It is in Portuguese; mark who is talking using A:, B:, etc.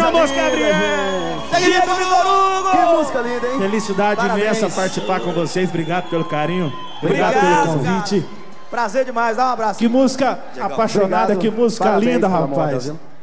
A: Vamos, Gabriel!
B: Que música linda, hein?
A: Felicidade imensa participar com vocês. Obrigado pelo carinho. Obrigado pelo convite.
B: Prazer demais, dá um abraço.
A: Que música apaixonada, que música linda, rapaz.